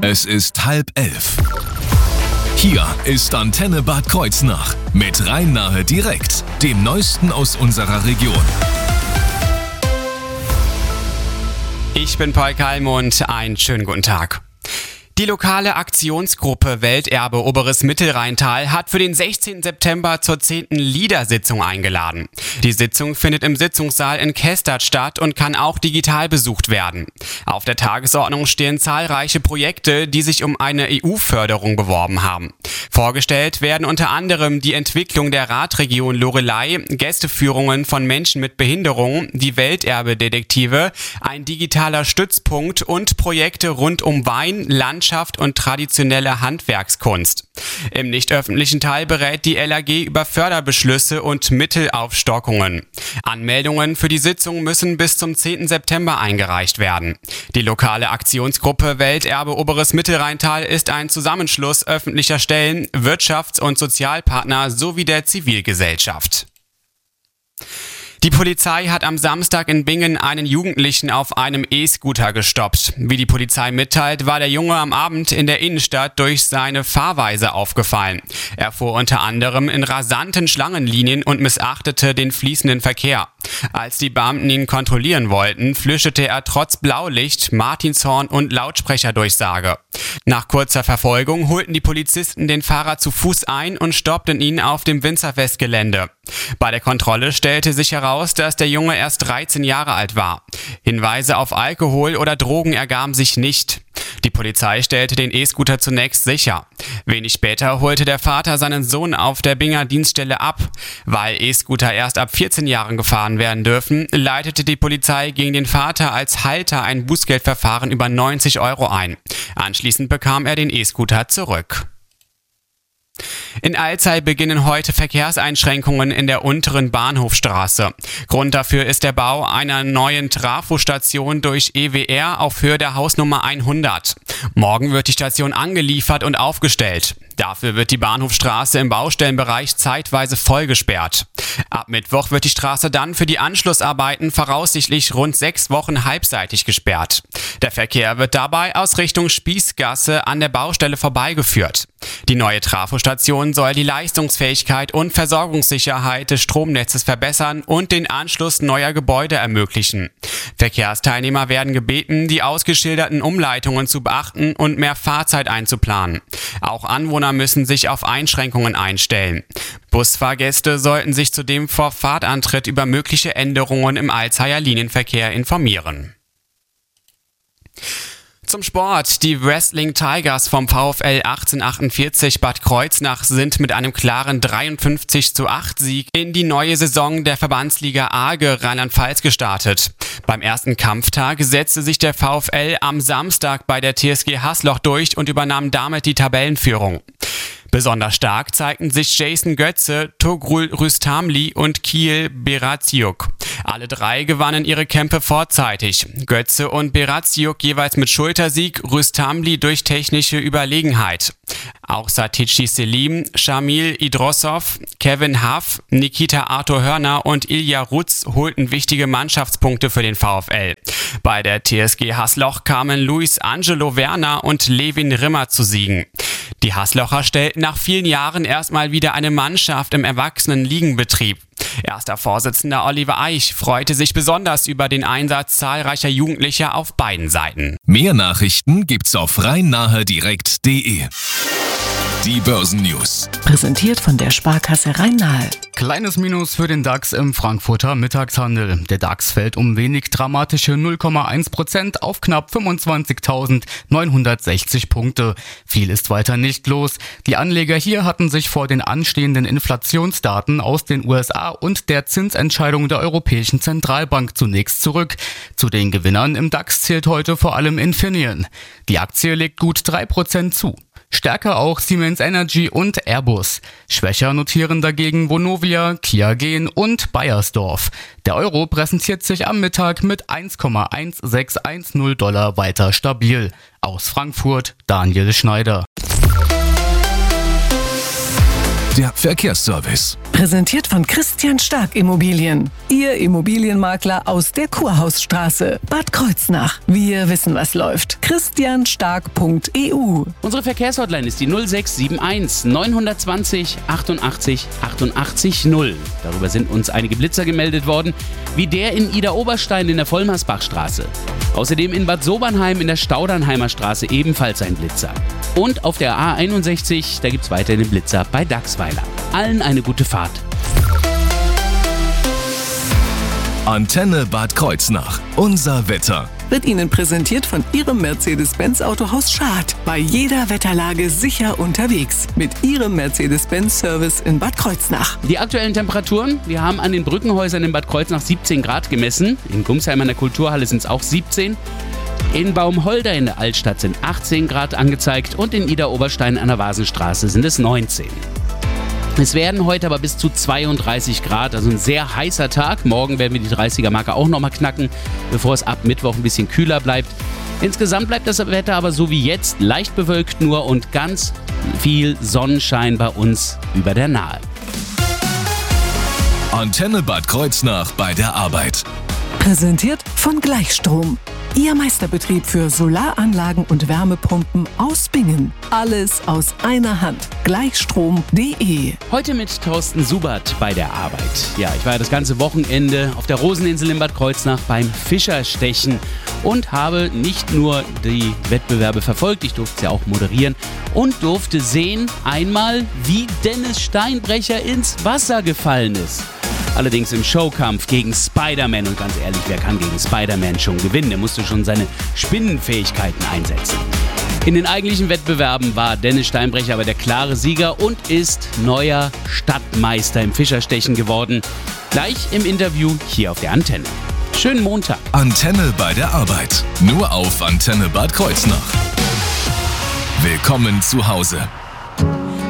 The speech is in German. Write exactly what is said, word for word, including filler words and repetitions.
Es ist halb elf. Hier ist Antenne Bad Kreuznach mit Rhein-Nahe direkt, dem Neuesten aus unserer Region. Ich bin Paul Kalmund, einen schönen guten Tag. Die lokale Aktionsgruppe Welterbe Oberes Mittelrheintal hat für den sechzehnten September zur zehnten Liedersitzung eingeladen. Die Sitzung findet im Sitzungssaal in Kestadt statt und kann auch digital besucht werden. Auf der Tagesordnung stehen zahlreiche Projekte, die sich um eine E U-Förderung beworben haben. Vorgestellt werden unter anderem die Entwicklung der Radregion Loreley, Gästeführungen von Menschen mit Behinderung, die Welterbe-Detektive, ein digitaler Stützpunkt und Projekte rund um Wein, Land und traditionelle Handwerkskunst. Im nicht öffentlichen Teil berät die L A G über Förderbeschlüsse und Mittelaufstockungen. Anmeldungen für die Sitzung müssen bis zum zehnten September eingereicht werden. Die lokale Aktionsgruppe Welterbe Oberes Mittelrheintal ist ein Zusammenschluss öffentlicher Stellen, Wirtschafts- und Sozialpartner sowie der Zivilgesellschaft. Die Polizei hat am Samstag in Bingen einen Jugendlichen auf einem E-Scooter gestoppt. Wie die Polizei mitteilt, war der Junge am Abend in der Innenstadt durch seine Fahrweise aufgefallen. Er fuhr unter anderem in rasanten Schlangenlinien und missachtete den fließenden Verkehr. Als die Beamten ihn kontrollieren wollten, flüsterte er trotz Blaulicht, Martinshorn und Lautsprecherdurchsage. Nach kurzer Verfolgung holten die Polizisten den Fahrer zu Fuß ein und stoppten ihn auf dem Winzerfestgelände. Bei der Kontrolle stellte sich heraus, dass der Junge erst dreizehn Jahre alt war. Hinweise auf Alkohol oder Drogen ergaben sich nicht. Die Polizei stellte den E-Scooter zunächst sicher. Wenig später holte der Vater seinen Sohn auf der Binger Dienststelle ab. Weil E-Scooter erst ab vierzehn Jahren gefahren werden dürfen, leitete die Polizei gegen den Vater als Halter ein Bußgeldverfahren über neunzig Euro ein. Anschließend bekam er den E-Scooter zurück. In Alzey beginnen heute Verkehrseinschränkungen in der unteren Bahnhofstraße. Grund dafür ist der Bau einer neuen Trafostation durch E W R auf Höhe der Hausnummer hundert. Morgen wird die Station angeliefert und aufgestellt. Dafür wird die Bahnhofstraße im Baustellenbereich zeitweise voll gesperrt. Ab Mittwoch wird die Straße dann für die Anschlussarbeiten voraussichtlich rund sechs Wochen halbseitig gesperrt. Der Verkehr wird dabei aus Richtung Spießgasse an der Baustelle vorbeigeführt. Die neue Trafostation soll die Leistungsfähigkeit und Versorgungssicherheit des Stromnetzes verbessern und den Anschluss neuer Gebäude ermöglichen. Verkehrsteilnehmer werden gebeten, die ausgeschilderten Umleitungen zu beachten und mehr Fahrzeit einzuplanen. Auch Anwohner müssen sich auf Einschränkungen einstellen. Busfahrgäste sollten sich zudem vor Fahrtantritt über mögliche Änderungen im Alzeyer Linienverkehr informieren. Zum Sport. Die Wrestling Tigers vom VfL achtzehnhundertachtundvierzig Bad Kreuznach sind mit einem klaren dreiundfünfzig zu acht Sieg in die neue Saison der Verbandsliga Arge Rheinland-Pfalz gestartet. Beim ersten Kampftag setzte sich der VfL am Samstag bei der T S G Hasloch durch und übernahm damit die Tabellenführung. Besonders stark zeigten sich Jason Götze, Togrul Rüstamli und Kiel Beraziuk. Alle drei gewannen ihre Kämpfe vorzeitig. Götze und Beraziuk jeweils mit Schultersieg, Rüstamli durch technische Überlegenheit. Auch Satici Selim, Shamil Idrosov, Kevin Huff, Nikita Arthur Hörner und Ilja Rutz holten wichtige Mannschaftspunkte für den VfL. Bei der T S G Hasloch kamen Luis Angelo Werner und Levin Rimmer zu Siegen. Die Haslocher stellten nach vielen Jahren erstmal wieder eine Mannschaft im Erwachsenen-Ligenbetrieb. Erster Vorsitzender Oliver Eich freute sich besonders über den Einsatz zahlreicher Jugendlicher auf beiden Seiten. Mehr Nachrichten gibt's auf rhein-nahe direkt punkt de. Die Börsennews. Präsentiert von der Sparkasse Rhein-Nahe. Kleines Minus für den DAX im Frankfurter Mittagshandel. Der DAX fällt um wenig dramatische null Komma eins Prozent auf knapp fünfundzwanzigtausendneunhundertsechzig Punkte. Viel ist weiter nicht los. Die Anleger hier hatten sich vor den anstehenden Inflationsdaten aus den U S A und der Zinsentscheidung der Europäischen Zentralbank zunächst zurück. Zu den Gewinnern im DAX zählt heute vor allem Infineon. Die Aktie legt gut drei Prozent zu. Stärker auch Siemens Energy und Airbus. Schwächer notieren dagegen Vonovia, Kiagen und Bayersdorf. Der Euro präsentiert sich am Mittag mit eins Komma eins sechs eins null Dollar weiter stabil. Aus Frankfurt Daniel Schneider. der Verkehrsservice. Präsentiert von Christian Stark Immobilien. Ihr Immobilienmakler aus der Kurhausstraße. Bad Kreuznach. Wir wissen, was läuft. christian stark punkt e u. Unsere Verkehrshotline ist die null sechs sieben eins neun zwei null achtundachtzig achtundachtzig null. Darüber sind uns einige Blitzer gemeldet worden, wie der in Ida-Oberstein in der Vollmersbachstraße. Außerdem in Bad Sobernheim in der Staudernheimer Straße ebenfalls ein Blitzer. Und auf der A einundsechzig, da gibt es weiter den Blitzer bei Dachsweiler. Allen eine gute Fahrt. Antenne Bad Kreuznach. Unser Wetter. Wird Ihnen präsentiert von Ihrem Mercedes-Benz Autohaus Schad. Bei jeder Wetterlage sicher unterwegs. Mit Ihrem Mercedes-Benz-Service in Bad Kreuznach. Die aktuellen Temperaturen, wir haben an den Brückenhäusern in Bad Kreuznach siebzehn Grad gemessen. In Gumsheim an der Kulturhalle sind es auch siebzehn. In Baumholder in der Altstadt sind achtzehn Grad angezeigt und in Ida-Oberstein an der Vasenstraße sind es neunzehn. Es werden heute aber bis zu zweiunddreißig Grad, also ein sehr heißer Tag. Morgen werden wir die dreißiger-Marke auch nochmal knacken, bevor es ab Mittwoch ein bisschen kühler bleibt. Insgesamt bleibt das Wetter aber so wie jetzt, leicht bewölkt nur und ganz viel Sonnenschein bei uns über der Nahe. Antenne Bad Kreuznach bei der Arbeit. Präsentiert von Gleichstrom. Ihr Meisterbetrieb für Solaranlagen und Wärmepumpen aus Bingen. Alles aus einer Hand. Gleichstrom punkt de. Heute mit Thorsten Subert bei der Arbeit. Ja, ich war ja das ganze Wochenende auf der Roseninsel in Bad Kreuznach beim Fischerstechen und habe nicht nur die Wettbewerbe verfolgt, ich durfte sie auch moderieren und durfte sehen einmal, wie Dennis Steinbrecher ins Wasser gefallen ist. Allerdings im Showkampf gegen Spider-Man. Und ganz ehrlich, wer kann gegen Spider-Man schon gewinnen? Er musste schon seine Spinnenfähigkeiten einsetzen. In den eigentlichen Wettbewerben war Dennis Steinbrecher aber der klare Sieger und ist neuer Stadtmeister im Fischerstechen geworden. Gleich im Interview hier auf der Antenne. Schönen Montag. Antenne bei der Arbeit. Nur auf Antenne Bad Kreuznach. Willkommen zu Hause.